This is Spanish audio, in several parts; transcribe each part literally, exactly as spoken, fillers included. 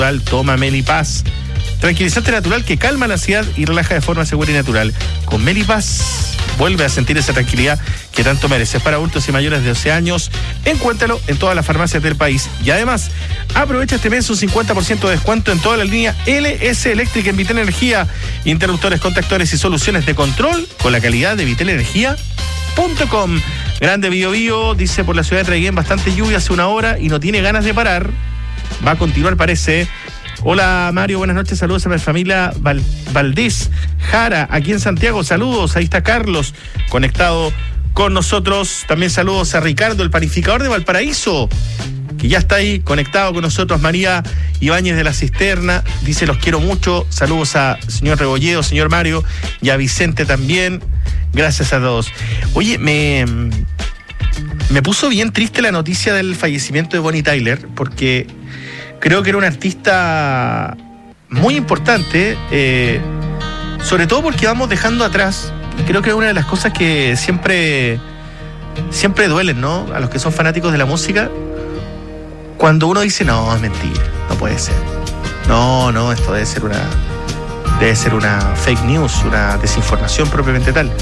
Toma Melipaz, tranquilizante natural que calma la ansiedad y relaja de forma segura y natural. Con Melipaz vuelve a sentir esa tranquilidad que tanto mereces. Para adultos y mayores de doce años, encuéntralo en todas las farmacias del país. Y además, aprovecha este mes un cincuenta por ciento de descuento en toda la línea L S Electric en Vitel Energía. Interruptores, contactores y soluciones de control con la calidad de vitel energía punto com. Grande Bio Bio, dice por la ciudad de Traiguén, bastante lluvia hace una hora y no tiene ganas de parar. Va a continuar, parece. Hola Mario, buenas noches, saludos a mi familia Val- Valdés Jara, aquí en Santiago, saludos, ahí está Carlos, conectado con nosotros. También saludos a Ricardo, el panificador de Valparaíso, que ya está ahí conectado con nosotros. María Ibáñez de la Cisterna, dice los quiero mucho, saludos a señor Rebolledo, señor Mario, y a Vicente también, gracias a todos. Oye, me... Me puso bien triste la noticia del fallecimiento de Bonnie Tyler, porque creo que era una artista muy importante, eh, sobre todo porque vamos dejando atrás, y creo que es una de las cosas que siempre, siempre duelen, ¿no? A los que son fanáticos de la música, cuando uno dice, no, es mentira, no puede ser. No, no, esto debe ser una, debe ser una fake news, una desinformación propiamente tal.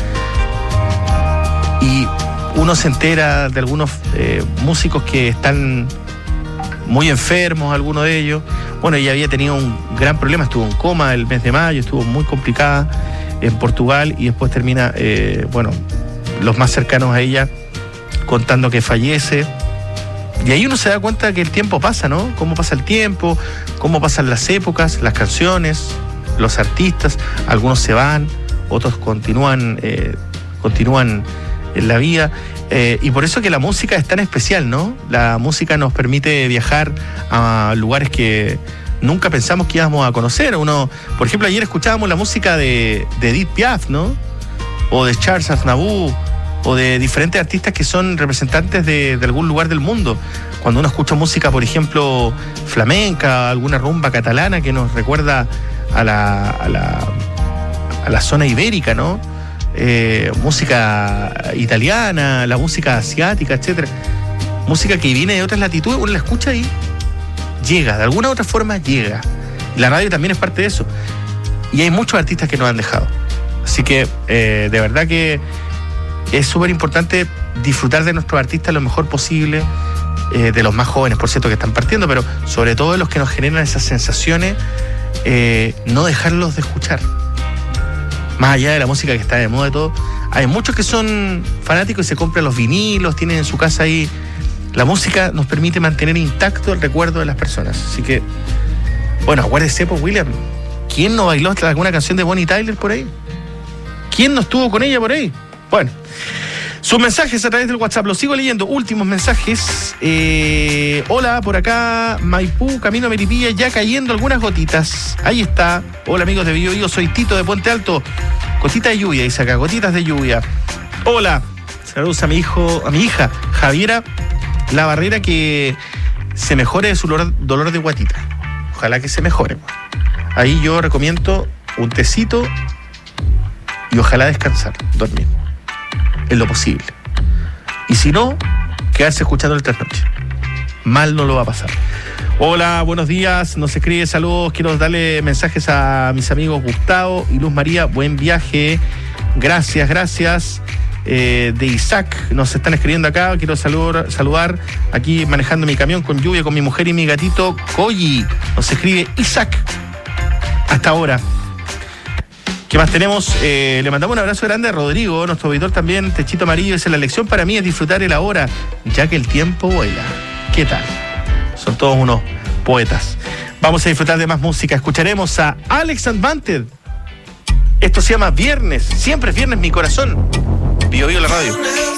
Y uno se entera de algunos eh, músicos que están muy enfermos, algunos de ellos. Bueno, ella había tenido un gran problema, estuvo en coma el mes de mayo, estuvo muy complicada en Portugal y después termina, eh, bueno, los más cercanos a ella contando que fallece. Y ahí uno se da cuenta que el tiempo pasa, ¿no? Cómo pasa el tiempo, cómo pasan las épocas, las canciones, los artistas. Algunos se van, otros continúan, eh, continúan en la vida, eh, y por eso que la música es tan especial, ¿no? La música nos permite viajar a lugares que nunca pensamos que íbamos a conocer. Uno, por ejemplo, ayer escuchábamos la música de, de Edith Piaf, ¿no? O de Charles Aznavour, o de diferentes artistas que son representantes de, de algún lugar del mundo. Cuando uno escucha música, por ejemplo, flamenca, alguna rumba catalana que nos recuerda a la, a la, a la zona ibérica, ¿no? Eh, música italiana, la música asiática, etcétera. Música que viene de otras latitudes, uno la escucha y llega, de alguna u otra forma llega. Y la radio también es parte de eso. Y hay muchos artistas que nos han dejado. Así que eh, de verdad que es súper importante disfrutar de nuestros artistas lo mejor posible, eh, de los más jóvenes, por cierto, que están partiendo, pero sobre todo de los que nos generan esas sensaciones, eh, no dejarlos de escuchar. Más allá de la música que está de moda y todo, hay muchos que son fanáticos y se compran los vinilos, tienen en su casa ahí. La música nos permite mantener intacto el recuerdo de las personas. Así que, bueno, acuérdese, pues, William, ¿quién no bailó alguna canción de Bonnie Tyler por ahí? ¿Quién no estuvo con ella por ahí? Bueno, sus mensajes a través del WhatsApp, los sigo leyendo. Últimos mensajes. Eh, hola, por acá, Maipú, camino a Melipilla, ya cayendo algunas gotitas. Ahí está. Hola, amigos de Bio Bio, soy Tito de Puente Alto. Gotitas de lluvia, dice acá, gotitas de lluvia. Hola, saludos a mi hijo, a mi hija, Javiera La Barrera, que se mejore de su dolor, dolor de guatita. Ojalá que se mejore. Ahí yo recomiendo un tecito y ojalá descansar, dormir en lo posible. Y si no, quedarse escuchando el trasnoche. Mal no lo va a pasar. Hola, buenos días. Nos escribe saludos. Quiero darle mensajes a mis amigos Gustavo y Luz María. Buen viaje. Gracias, gracias. Eh, de Isaac nos están escribiendo acá. Quiero saludar, saludar aquí manejando mi camión con lluvia con mi mujer y mi gatito Koji. Nos escribe Isaac. Hasta ahora. ¿Qué más tenemos? Eh, le mandamos un abrazo grande a Rodrigo, nuestro auditor también, Techito Amarillo. Dice, la lección para mí es disfrutar el ahora, ya que el tiempo vuela. ¿Qué tal? Son todos unos poetas. Vamos a disfrutar de más música. Escucharemos a Alex Advanted. Esto se llama Viernes. Siempre es viernes, mi corazón. Bio Bio la radio.